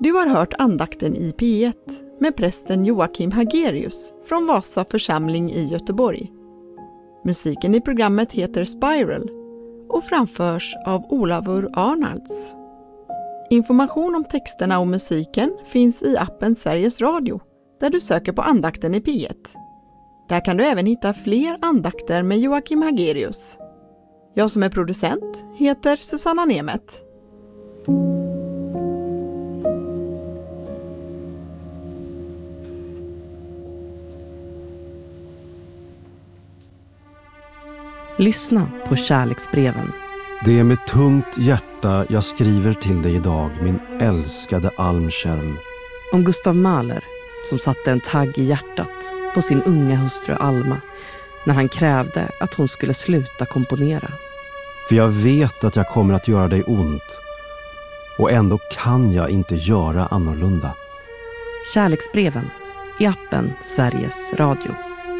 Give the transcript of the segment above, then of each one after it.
Du har hört andakten i P1 med prästen Joakim Hagerius från Vasa församling i Göteborg. Musiken i programmet heter Spiral och framförs av Olavur Arnalds. Information om texterna och musiken finns i appen Sveriges Radio, där du söker på andakten i P1. Där kan du även hitta fler andakter med Joakim Hagerius. Jag som är producent heter Susanna Nemet. Lyssna på kärleksbreven. Det är med tungt hjärta jag skriver till dig idag, min älskade Almkärl. Om Gustav Mahler som satte en tagg i hjärtat på sin unga hustru Alma när han krävde att hon skulle sluta komponera. För jag vet att jag kommer att göra dig ont. Och ändå kan jag inte göra annorlunda. Kärleksbreven i appen Sveriges Radio.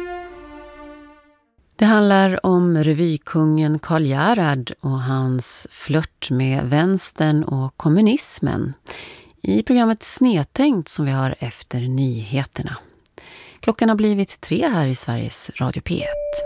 Det handlar om revykungen Karl Gerhard och hans flört med vänstern och kommunismen i programmet Snedtänkt som vi har efter nyheterna. Klockan har blivit 3 här i Sveriges Radio P1.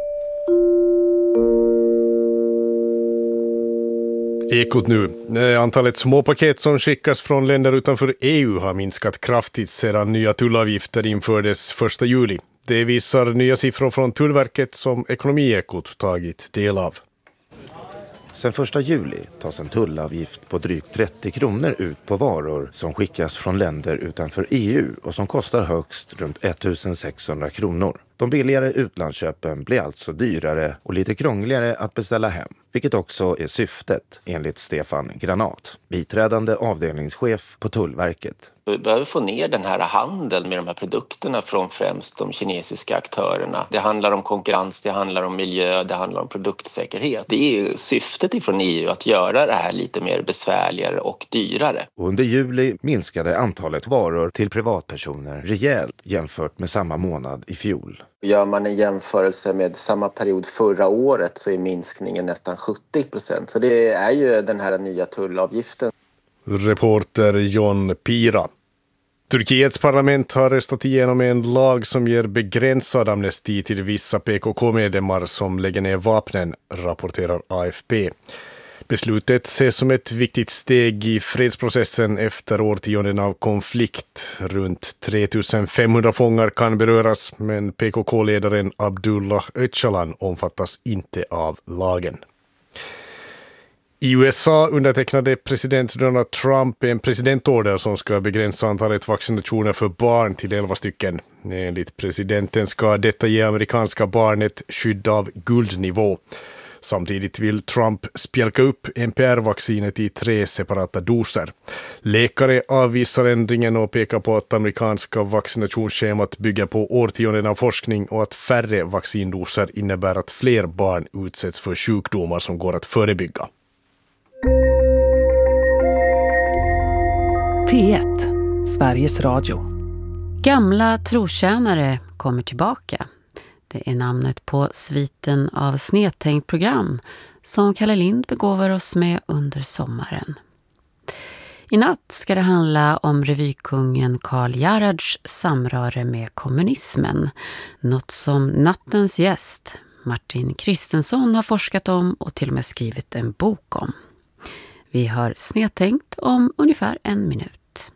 Ekot nu. Antalet småpaket som skickas från länder utanför EU har minskat kraftigt sedan nya tullavgifter infördes 1 juli. Det visar nya siffror från Tullverket som Ekonomiekot tagit del av. Sen 1 juli tas en tullavgift på drygt 30 kronor ut på varor som skickas från länder utanför EU och som kostar högst runt 1600 kronor. De billigare utlandsköpen blir alltså dyrare och lite krångligare att beställa hem, vilket också är syftet enligt Stefan Granat, biträdande avdelningschef på Tullverket. Vi behöver få ner den här handeln med de här produkterna från främst de kinesiska aktörerna. Det handlar om konkurrens, det handlar om miljö, det handlar om produktsäkerhet. Det är ju syftet ifrån EU att göra det här lite mer besvärligare och dyrare. Och under juli minskade antalet varor till privatpersoner rejält jämfört med samma månad i fjol. Gör man en jämförelse med samma period förra året så är minskningen nästan 70%. Så det är ju den här nya tullavgiften. Reporter John Pira. Turkiets parlament har röstat igenom en lag som ger begränsad amnesti till vissa PKK-medlemmar som lägger ner vapnen, rapporterar AFP. Beslutet ses som ett viktigt steg i fredsprocessen efter årtionden av konflikt. Runt 3500 fångar kan beröras, men PKK-ledaren Abdullah Öcalan omfattas inte av lagen. I USA undertecknade president Donald Trump en presidentorder som ska begränsa antalet vaccinationer för barn till 11 stycken. Enligt presidenten ska detta ge amerikanska barn ett skydd av guldnivå. Samtidigt vill Trump spjälka upp NPR-vaccinet i 3 separata doser. Läkare avvisar ändringen och pekar på att amerikanska vaccinationsschemat bygger på årtionden av forskning och att färre vaccindoser innebär att fler barn utsätts för sjukdomar som går att förebygga. P1, Sveriges Radio. Gamla trotjänare kommer tillbaka. Det är namnet på sviten av Snedtänkt program som Kalle Lind begåvar oss med under sommaren. I natt ska det handla om revykungen Karl Gerhards samröre med kommunismen. Något som nattens gäst Martin Kristensson har forskat om och till och med skrivit en bok om. Vi har Snedtänkt om ungefär 1 minut.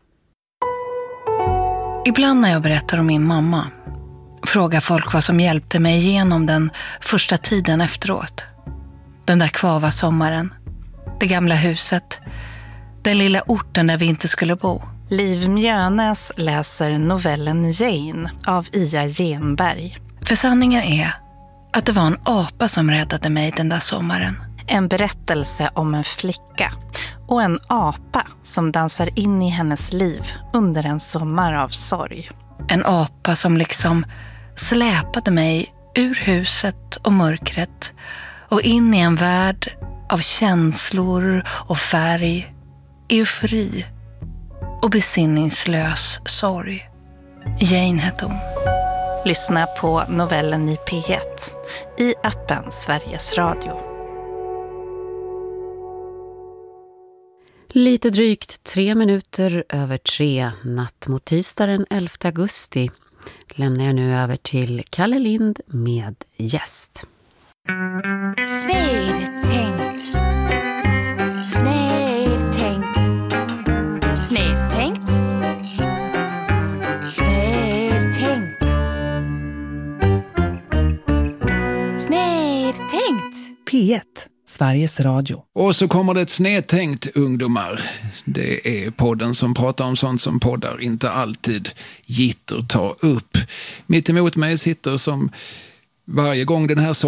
Ibland när jag berättar om min mamma frågar folk vad som hjälpte mig igenom den första tiden efteråt. Den där kvava sommaren, det gamla huset, den lilla orten där vi inte skulle bo. Liv Mjönäs läser novellen Jane av Ia Genberg. För sanningen är att det var en apa som räddade mig den där sommaren. En berättelse om en flicka och en apa som dansar in i hennes liv under en sommar av sorg. En apa som liksom släpade mig ur huset och mörkret och in i en värld av känslor och färg, eufori och besinningslös sorg. Jane hette hon. Lyssna på novellen i P1 i appen Sveriges Radio. Lite drygt 3 minuter över 3 natt mot tisdag den 11 augusti lämnar jag nu över till Kalle Lind med gäst. Snedtänkt. Snedtänkt. Snedtänkt. Snedtänkt. Snedtänkt. P1, Sveriges Radio. Och så kommer det ett snedtänkt ungdomar. Det är podden som pratar om sånt som poddar inte alltid gitter ta upp. Mitt emot mig sitter som varje gång den här